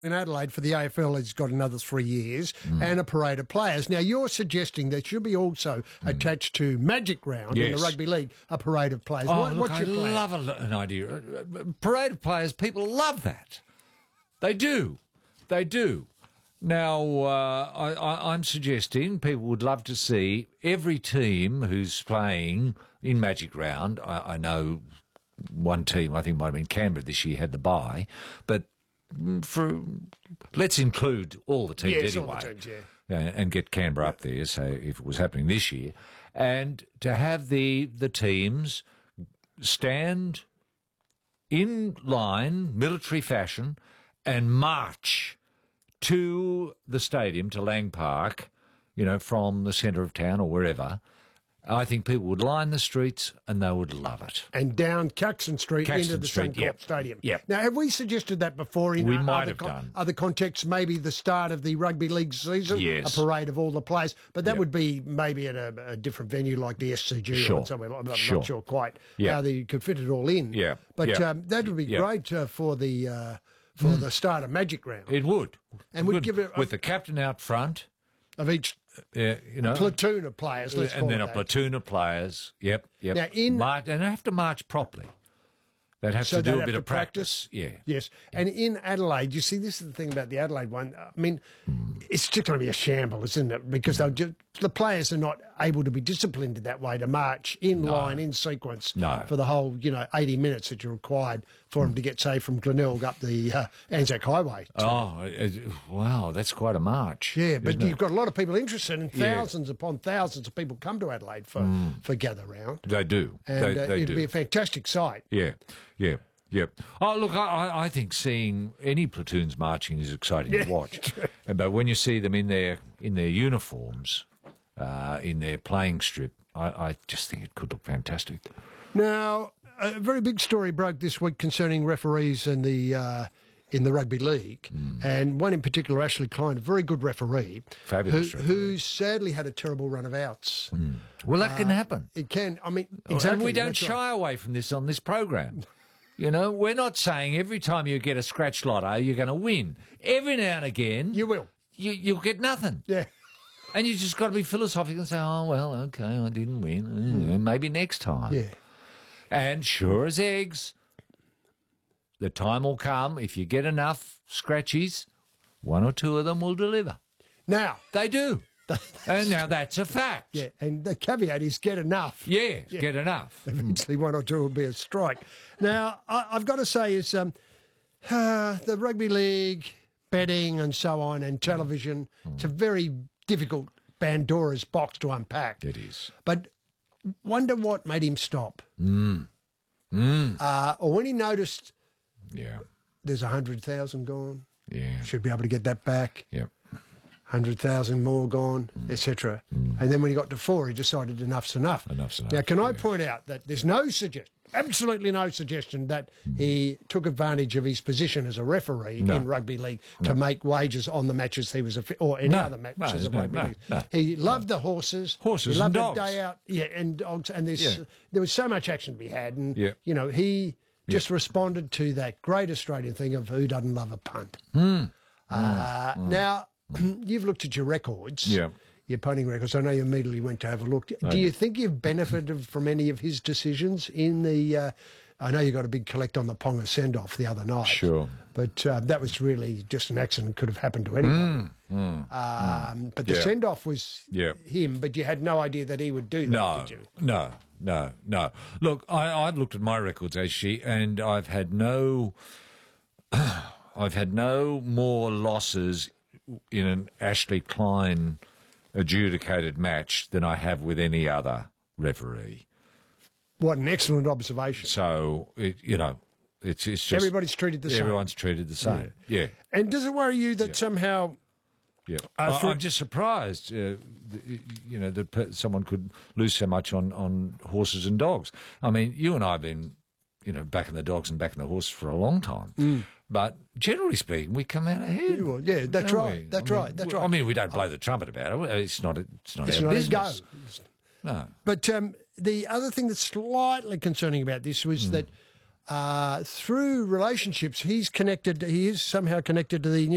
in Adelaide for the AFL has got another 3 years and a parade of players. Now, you're suggesting there should be also attached to Magic Round in the Rugby League, a parade of players. Oh, What's your plan? I love an idea. Parade of players, people love that. They do. They do. Now, I'm suggesting people would love to see every team who's playing in Magic Round. I know one team, I think it might have been Canberra this year, had the bye, but let's include all the teams anyway, all the teams, and get Canberra up there, so if it was happening this year, and to have the teams stand in line, military fashion, and march to the stadium, to Lang Park, from the centre of town or wherever. I think people would line the streets and they would love it. And down Caxton Street into the Suncorp Stadium. Yep. Now, have we suggested that before in other contexts, maybe the start of the Rugby League season? Yes. A parade of all the players. But that would be maybe at a different venue like the SCG or somewhere. I'm not sure quite how they could fit it all in. Yeah. But that would be great for the start of Magic Round. It would. And we'd give it... With the captain out front. Of each platoon of players, let's call it that. And then a platoon of players. Yep. Now and they have to march properly. They'd have to do a bit of practice. Yeah. Yes. And in Adelaide, you see, this is the thing about the Adelaide one. I mean, it's just going to be a shambles, isn't it? Because the players are not able to be disciplined in that way to march in line, in sequence for the whole, 80 minutes that you're required for them to get, say, from Glenelg up the Anzac Highway. Wow, that's quite a march. Yeah, but you've got a lot of people interested, and thousands upon thousands of people come to Adelaide for Gather Round. They do. And they it'll be a fantastic sight. Yeah. Oh, look, I think seeing any platoons marching is exciting to watch. But when you see them in their uniforms, in their playing strip, I just think it could look fantastic. Now, a very big story broke this week concerning referees in the Rugby League, and one in particular, Ashley Klein, a very good referee, fabulous who sadly had a terrible run of outs. Well, that can happen. It can. I mean, exactly. And we don't shy away from this on this program. We're not saying every time you get a scratch lotto you're going to win. Every now and again, you will. You'll get nothing. Yeah. And you just got to be philosophical and say, oh, well, okay, I didn't win. Maybe next time. Yeah. And sure as eggs, the time will come, if you get enough scratchies, one or two of them will deliver. Now. They do. And now that's a fact. Yeah, and the caveat is get enough. Yeah, get enough. Eventually one or two will be a strike. Now, I've got to say is the Rugby League, betting and so on, and television, it's a very difficult Pandora's box to unpack. It is. But wonder what made him stop. Or when he noticed there's 100,000 gone, should be able to get that back. Yep. 100,000 more gone, etc. And then when he got to 4, he decided enough's enough. Enough's enough. Now, can I point out that there's no suggestion, absolutely no suggestion, that he took advantage of his position as a referee in Rugby League to make wages on the matches he was, or any other matches of Rugby League. He loved the horses. Horses he loved and dogs. The day out. Yeah, and dogs. And there was so much action to be had. And, he just responded to that great Australian thing of who doesn't love a punt. Now, you've looked at your records, your punting records. I know you immediately went to have a look. Do you think you've benefited from any of his decisions in the... I know you got a big collect on the Ponga send-off the other night. Sure. But that was really just an accident, could have happened to anyone. But the send-off was him, but you had no idea that he would do that, did you? No. Look, I've looked at my records, Ashley, and I've had no more losses in an Ashley Klein adjudicated match than I have with any other referee. What an excellent observation. So, it's just... Everybody's treated the same. Everyone's treated the same, yeah. And does it worry you that somehow... Yeah, I'm just surprised, that someone could lose so much on horses and dogs. I mean, you and I have been, backing the dogs and backing the horses for a long time. But generally speaking, we come out ahead. Yeah, that's right. That's right. I mean, we don't blow the trumpet about it. It's not our business. No. But the other thing that's slightly concerning about this was that through relationships, he is somehow connected to the